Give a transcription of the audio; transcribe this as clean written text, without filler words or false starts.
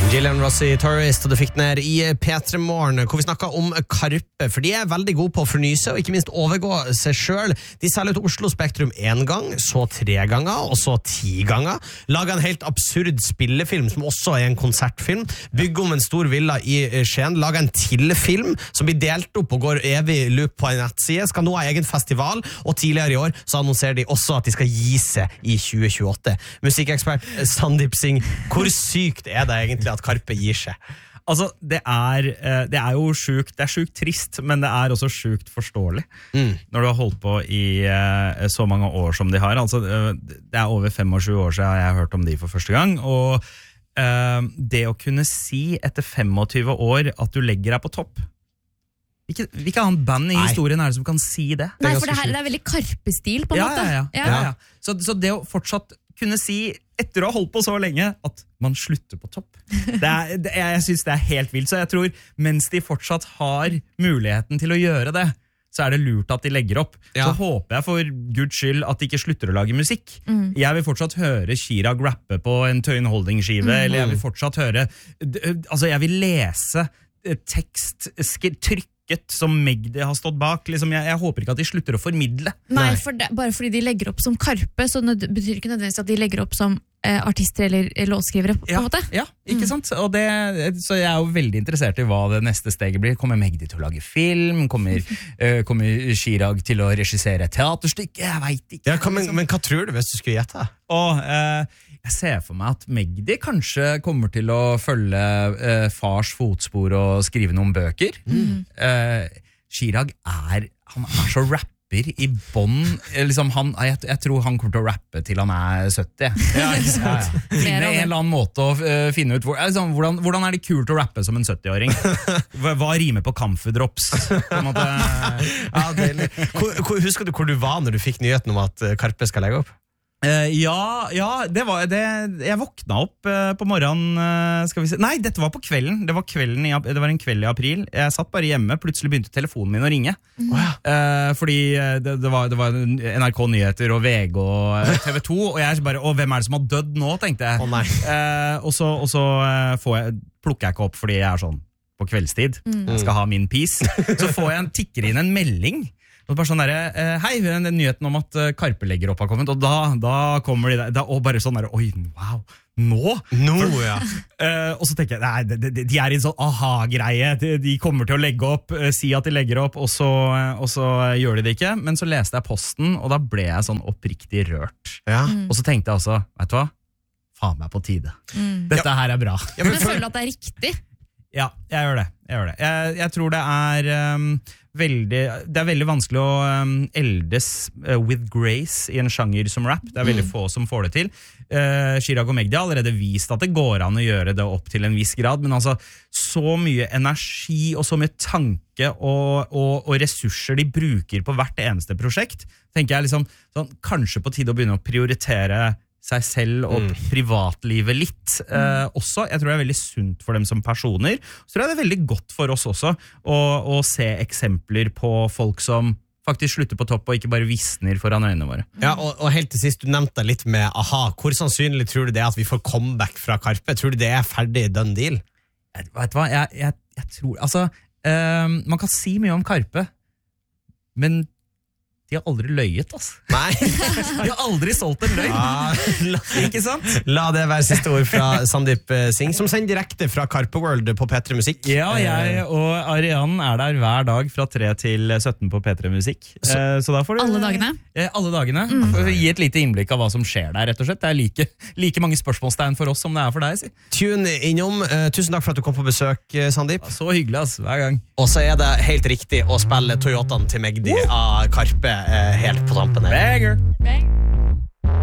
Gillian Rossi, Tourist, og du fikk den her i P3 Morgen, hvor vi snakket om Karpe, for de veldig gode på å fornye seg, og ikke minst overgå seg selv. De selger ut Oslo Spektrum 1 gang, så 3 ganger, og så 10 ganger. Lager en helt absurd spillefilm, som også en konsertfilm. Bygger om en stor villa i Skien. Lager en til film, som blir delt opp og går evig loop på en nettside. Skal nå ha egen festival, og tidligere i år så annonserer de også at de skal gi seg i 2028. Musikkekspert Sandeep Singh, hvor sykt det egentlig at Karpe gir seg? Altså, det er jo sjukt, det er sjukt trist, men det er også sjukt forståelig. Når du har holdt på i så mange år som de har. Altså, det er over 25 år siden jeg har hørt om de for første gang, og det å kunne si etter 25 år at du legger deg på topp. Hvilke annen band i historien er det som kan si det? Nei, for det er veldig Karpe-stil på en måte. Ja. Så det å fortsatt kunne si, etter å ha holdt på så lenge, at man slutter på topp. Jeg synes det er helt vilt, så jeg tror, mens de fortsatt har muligheten til å gjøre det, så er det lurt at de legger opp. Så håper jeg for Guds skyld at de ikke slutter å lage musikk. Jeg vil fortsatt høre Chirag rappe på en Tøyen Holding-skive, eller jeg vil fortsatt høre, altså jeg vil lese tekst, trykk, som Magdi har stått bak. Liksom, jeg håper ikke at de slutter å formidle. Nei, bare fordi de legger opp som Karpe, så betyr ikke nødvendigvis at de legger opp som artister eller låtskrivere på en måte. Ja, ikke sant? Og så jeg er jo veldig interessert i hva det neste steget blir. Kommer Magdi til å lage film? Kommer Chirag til å regissere et teaterstykke? Jeg vet ikke. Ja, men hva tror du hvis du skulle gjette? Jeg ser for meg at Magdi kanskje kommer til å følge fars fotspor og skrive noen bøker. Chirag er så rapper i bånd, liksom jeg tror han kommer til å rappe til han er 70. Ikke sant? Finne en eller annen måte å finne ut hvordan er det kult å rappe som en 70-åring? Hva rimer på camphordrops? Husker du hvor du var når du fikk nyheten om at Karpe skal legge opp? Det var det. Jeg våkna opp på morgenen, skal vi se. Nei, dette var på kvelden. Det var en kveld i april. Jeg satt bare hjemme, plutselig begynte telefonen min å ringe. Fordi det var NRK Nyheter og VG og TV 2, og jeg bare, hvem er det som har dødd nå, tenkte jeg. Og så plukker jeg ikke opp fordi jeg er sånn på kveldstid. Jeg skal ha min piece. Så tikker inn en melding. Og bare sånn hei, nyheten om at Karpe legger opp har kommet, og da kommer de der, og bare sånn oi, wow, nå? Ja. Og så tenker jeg, nei, de er i en sånn aha-greie, de kommer til å legge opp, si at de legger opp, og så gjør de det ikke, men så leste jeg posten, og da ble jeg sånn oppriktig rørt. Og så tenkte jeg også, vet du hva? Faen meg på tide. Dette her er bra. Men føler du at det er riktig? Ja, jeg gjør det. Jeg tror det er veldig vanskelig å eldes with grace i en sjanger som rap. Det er veldig få som får det til. Chirag og Magdi har allerede vist at det går an å gjøre det opp til en viss grad, men altså så mye energi og så mye tanke og ressurser de bruker på hvert eneste prosjekt, tenker jeg liksom, sånn, kanskje på tide å begynne å prioritere seg selv og privatlivet litt også. Jeg tror det er veldig sunt for dem som personer. Så tror jeg det er veldig godt for oss også å se eksempler på folk som faktisk slutter på topp og ikke bare visner foran øynene våre. Ja, og helt til sist, du nevnte litt med aha. Hvor sannsynlig tror du det er at vi får comeback fra Karpe? Tror du det er ferdig done deal? Vet du hva? Jeg tror, altså, man kan si mye om Karpe, men de har aldri løyet, altså. Nei. De har aldri solgt en løgn. Ikke sant? La det være siste ord fra Sandeep Singh, som sender direkte fra Karpe World på P3 Musikk. Ja, jeg og Arian er der hver dag fra 3 til 17 på P3 Musikk. Så da får du... Alle dagene? Alle dagene. Gi et lite innblikk av hva som skjer der, rett og slett. Det er like mange spørsmålstegn for oss som det er for deg, si. Tune innom. Tusen takk for at du kom på besøk, Sandeep. Ja, så hyggelig, ass. Hver gang. Og så er det helt riktig å spille Toyotaen til Magdi av Karpe helt på tampen her. Banger!